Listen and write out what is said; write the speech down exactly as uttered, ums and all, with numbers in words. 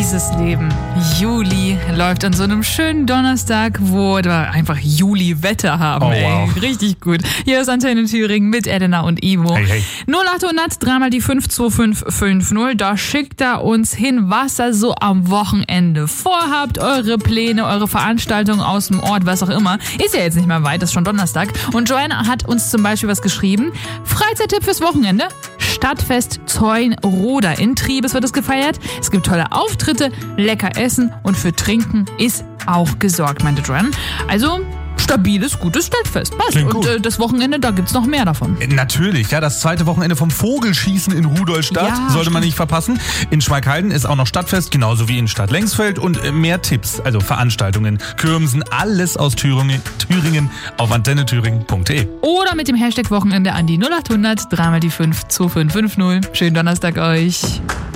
Dieses Leben. Juli läuft an so einem schönen Donnerstag, wo wir einfach Juli-Wetter haben. Oh, ey. wow. Richtig gut. Hier ist Antenne Thüringen mit Elena und Ivo. Hey, hey. null acht hundert, dreimal die fünf zwei fünf fünf null. Da schickt er uns hin, was ihr so am Wochenende vorhabt. Eure Pläne, eure Veranstaltungen aus dem Ort, was auch immer. Ist ja jetzt nicht mehr weit, ist schon Donnerstag. Und Joanna hat uns zum Beispiel was geschrieben. Freizeittipp fürs Wochenende. Stadtfest Zeunroda. In Triebes wird es gefeiert. Es gibt tolle Auftritte, lecker Essen und für Trinken ist auch gesorgt, meinte Joanna. Also stabiles, gutes Stadtfest. Passt. Klingt Und gut. äh, das Wochenende, da gibt's noch mehr davon. Natürlich, ja, das zweite Wochenende vom Vogelschießen in Rudolstadt Ja, sollte man stimmt. nicht verpassen. In Schweigheiden ist auch noch Stadtfest, genauso wie in Stadt Lengsfeld und äh, mehr Tipps, also Veranstaltungen, Kirmsen, alles aus Thüringen, Thüringen auf antenne thüringen punkt de. Oder mit dem Hashtag Wochenende an die null acht hundert, dreimal die fünf zwei fünf fünf null. Schönen Donnerstag euch.